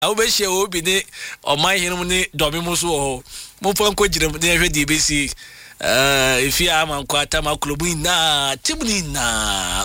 Obeshia obi ne oman hinu ne domi so ho. Mo fa nko gire ne hwe di besi. If you am ankwata ma club na tibni na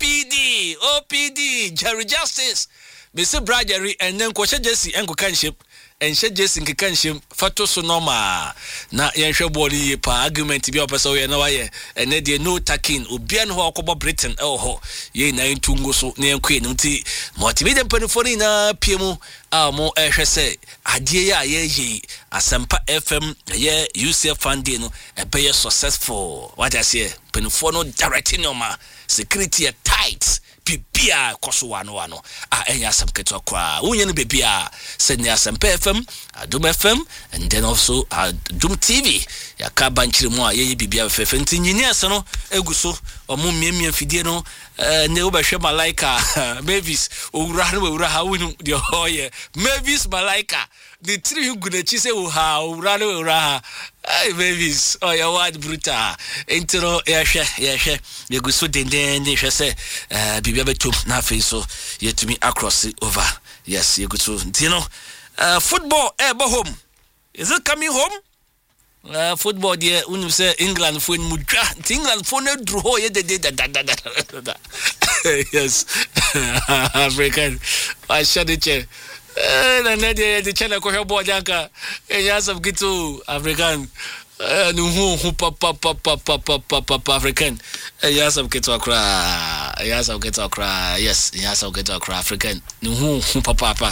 OPD Jerry Justice. Mr. Bradbury and then kwashe Jesse enko kanship. And she just in Kikanshim, Fato Sonoma. Na Yansha body pa argument be up so you know why, and then no taking, Ubian Hokoba Britain, oh, ye nine tungo so near Queen, motivated Penifona, Piemo, more say, Adia ye, Asampa FM, ye, UCF Fundino, a pair successful. What I say, Penifono directinoma, security tight. Bibia koso enya sam keto kwa unye bibia send ya sam FM Adum FM and then also Adum TV ya ka banchiri mu a ye bibia fefe ntinyini ase no eguso omo miemie fidie no ne obehwe malaika Mavis owura no owura ha wonu de hoye Mavis malaika the three hu gunachi se wo ha owura no owura ha ay Mavis ya wad bruta entro ya hwe yeguso denden de hwe se bibia betom na fe so yetumi across over yes yeguso ntino football home is it coming home football there unim say England for mudra England for no draw ho ye de yes African I shut it na nadia the channel ko hebo janka enya some gitu African no hu papa African enya some gitu akra yes enya some gitu akra African no hu papa